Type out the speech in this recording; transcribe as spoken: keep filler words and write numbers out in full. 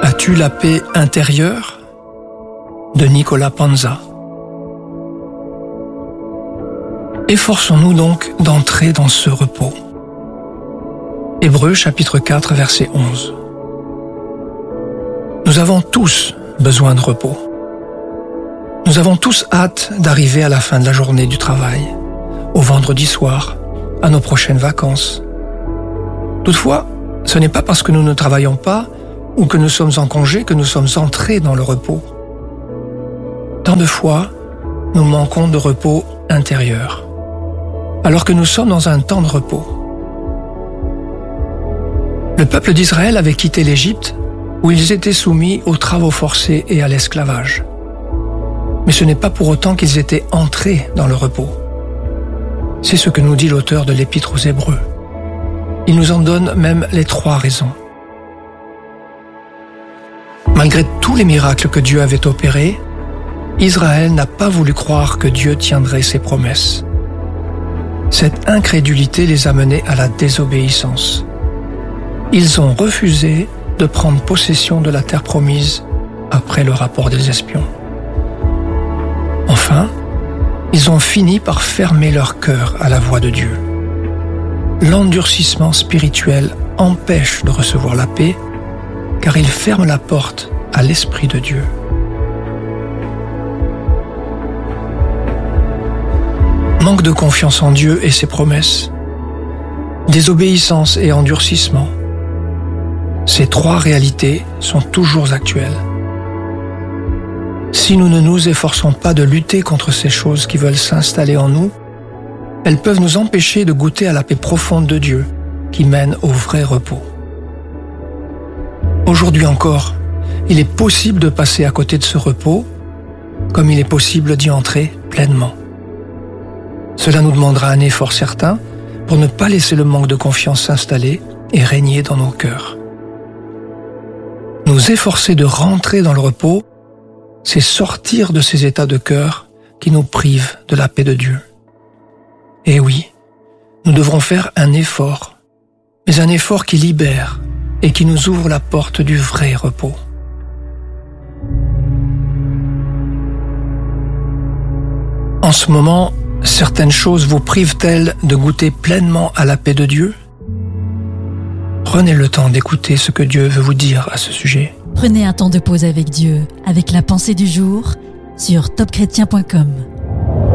As-tu la paix intérieure ? De Nicolas Panza. Efforçons-nous donc d'entrer dans ce repos. Hébreux chapitre quatre verset onze. Nous avons tous besoin de repos. Nous avons tous hâte d'arriver à la fin de la journée du travail, au vendredi soir, à nos prochaines vacances. Toutefois, ce n'est pas parce que nous ne travaillons pas ou que nous sommes en congé que nous sommes entrés dans le repos. Tant de fois, nous manquons de repos intérieur, alors que nous sommes dans un temps de repos. Le peuple d'Israël avait quitté l'Égypte, où ils étaient soumis aux travaux forcés et à l'esclavage. Mais ce n'est pas pour autant qu'ils étaient entrés dans le repos. C'est ce que nous dit l'auteur de l'Épître aux Hébreux. Il nous en donne même les trois raisons. Malgré tous les miracles que Dieu avait opérés, Israël n'a pas voulu croire que Dieu tiendrait ses promesses. Cette incrédulité les a menés à la désobéissance. Ils ont refusé de prendre possession de la terre promise après le rapport des espions. Enfin, ils ont fini par fermer leur cœur à la voix de Dieu. L'endurcissement spirituel empêche de recevoir la paix, car il ferme la porte à l'Esprit de Dieu. Manque de confiance en Dieu et ses promesses, désobéissance et endurcissement. Ces trois réalités sont toujours actuelles. Si nous ne nous efforçons pas de lutter contre ces choses qui veulent s'installer en nous, elles peuvent nous empêcher de goûter à la paix profonde de Dieu qui mène au vrai repos. Aujourd'hui encore, il est possible de passer à côté de ce repos, comme il est possible d'y entrer pleinement. Cela nous demandera un effort certain pour ne pas laisser le manque de confiance s'installer et régner dans nos cœurs. Nous efforcer de rentrer dans le repos, c'est sortir de ces états de cœur qui nous privent de la paix de Dieu. Et oui, nous devrons faire un effort, mais un effort qui libère et qui nous ouvre la porte du vrai repos. En ce moment, certaines choses vous privent-elles de goûter pleinement à la paix de Dieu ? Prenez le temps d'écouter ce que Dieu veut vous dire à ce sujet. Prenez un temps de pause avec Dieu, avec la pensée du jour, sur top chrétien point com.